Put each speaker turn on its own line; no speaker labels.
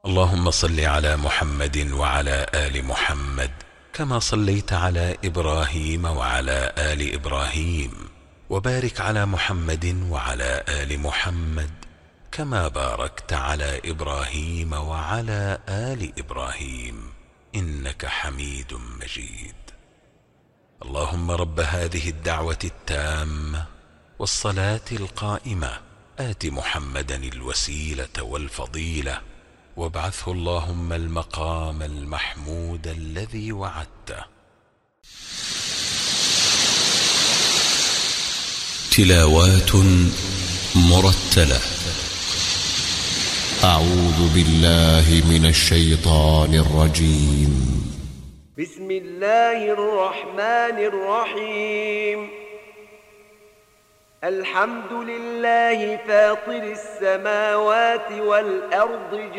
اللهم صل على محمد وعلى آل محمد كما صليت على إبراهيم وعلى آل إبراهيم، وبارك على محمد وعلى آل محمد كما باركت على إبراهيم وعلى آل إبراهيم إنك حميد مجيد. اللهم رب هذه الدعوة التامة والصلاة القائمة آت محمدا الوسيلة والفضيلة وابعثه اللهم المقام المحمود الذي وعدته.
تلاوات مرتلة. أعوذ بالله من الشيطان الرجيم.
بسم الله الرحمن الرحيم. الحمد لله فاطر السماوات والأرض